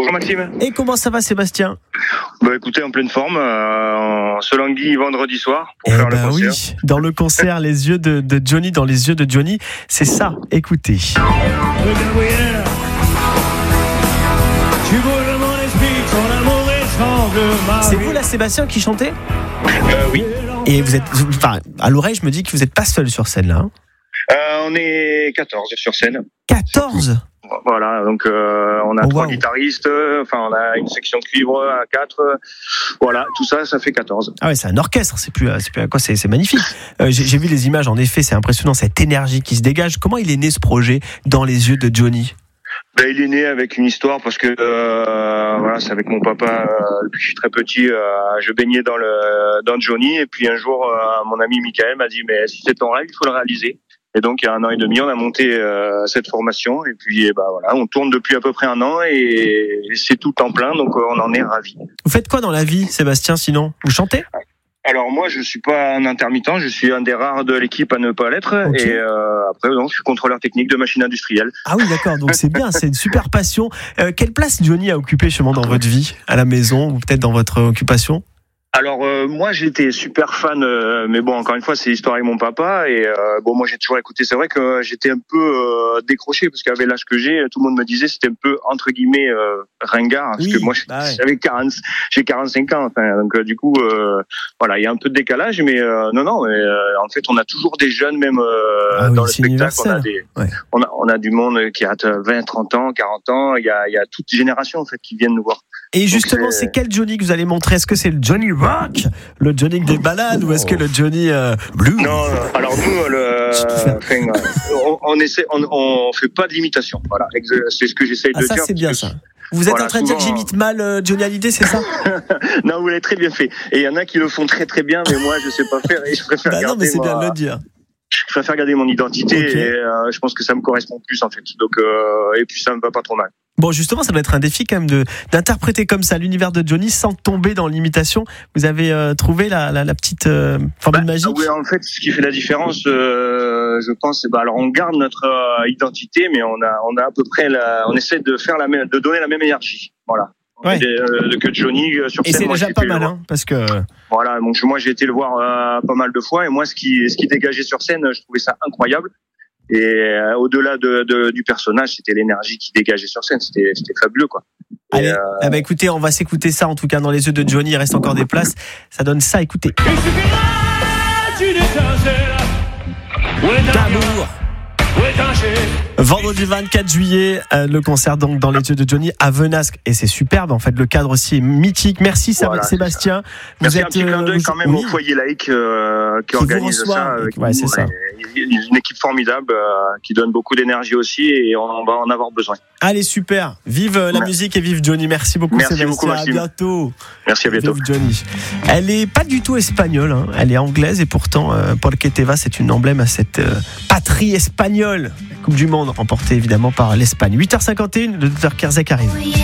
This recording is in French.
Bonjour Maxime. Et comment ça va Sébastien ? Écoutez, en pleine forme, se languit vendredi soir pour faire le concert. Oui, dans le concert Les yeux de Johnny, dans les yeux de Johnny, c'est ça, écoutez. C'est vous là Sébastien qui chantez ? Oui. Et vous êtes, à l'oreille je me dis que vous n'êtes pas seul sur scène là. Hein. On est 14 sur scène. 14 ? Voilà, donc on a 3 guitaristes, on a une section de cuivre à 4, voilà, tout ça, ça fait 14. Ah ouais, c'est un orchestre, c'est plus à quoi, c'est magnifique. J'ai vu les images, en effet, c'est impressionnant, cette énergie qui se dégage. Comment il est né ce projet dans les yeux de Johnny ? Il est né avec une histoire parce que c'est avec mon papa depuis que je suis très petit, je baignais dans Johnny et puis un jour mon ami Michael m'a dit mais si c'est ton rêve, il faut le réaliser. Et donc il y a 1 an et demi, on a monté cette formation et puis on tourne depuis à peu près 1 an et c'est tout en plein, donc on en est ravis. Vous faites quoi dans la vie, Sébastien, sinon ? Vous chantez ? Alors moi, je suis pas un intermittent, je suis un des rares de l'équipe à ne pas l'être. Okay. Et après, je suis contrôleur technique de machines industrielles. Ah oui, d'accord, donc c'est bien, c'est une super passion. Quelle place Johnny a occupé justement dans votre vie, à la maison ou peut-être dans votre occupation ? Alors moi j'étais super fan, mais bon encore une fois c'est l'histoire avec mon papa et moi j'ai toujours écouté. C'est vrai que j'étais un peu décroché parce qu'avec l'âge que j'ai, tout le monde me disait c'était un peu entre guillemets ringard parce que moi j'ai 45 ans, donc du coup il y a un peu de décalage, mais en fait on a toujours des jeunes même dans le spectacle. On a du monde qui a 20, 30 ans, 40 ans. Il y a toute génération en fait qui viennent nous voir. Et justement, c'est quel Johnny que vous allez montrer ? Est-ce que c'est le Johnny Rock, le Johnny des balades, ou est-ce que le Johnny Blues ? Non, alors nous, on fait pas de l'imitation. Voilà, c'est ce que j'essaye de dire. Ça c'est bien ça. Vous êtes en train de dire que j'imite mal Johnny Hallyday, c'est ça ? Non, vous l'avez très bien fait. Et il y en a qui le font très très bien, mais moi je sais pas faire et je préfère garder. Non, mais c'est bien de le dire. Je préfère garder mon identité et je pense que ça me correspond plus en fait. Donc et puis ça me va pas trop mal. Bon, justement, ça doit être un défi quand même d'interpréter comme ça l'univers de Johnny sans tomber dans l'imitation. Vous avez trouvé la petite formule magique ? Oui, en fait, ce qui fait la différence, je pense, alors on garde notre identité, mais on a à peu près on essaie de donner la même énergie. Voilà. Ouais. Que Johnny sur scène. Et c'est déjà pas mal, parce que. Voilà, donc moi j'ai été le voir pas mal de fois et moi ce qui dégageait sur scène, je trouvais ça incroyable. Et au-delà du personnage, c'était l'énergie qui dégageait sur scène, c'était fabuleux quoi. Allez, écoutez, on va s'écouter ça en tout cas dans les yeux de Johnny, il reste encore des places, ça donne ça, écoutez. D'amour. Vendredi 24 juillet, le concert donc dans les yeux de Johnny à Venasque et c'est superbe en fait, le cadre aussi est mythique. Merci Sébastien. Merci, un petit clin d'œil quand même au foyer laïque qui organise ça. C'est ça. Une équipe formidable qui donne beaucoup d'énergie aussi et on va en avoir besoin. Allez, super. Vive la musique et vive Johnny. Merci beaucoup Sébastien. Beaucoup, à bientôt. Merci, à bientôt. Vive Johnny. Elle est pas du tout espagnole, elle est anglaise et pourtant Porque te vas c'est une emblème à cette patrie espagnole. Coupe du Monde remportée évidemment par l'Espagne. 8h51, le Dr Kerzek arrive.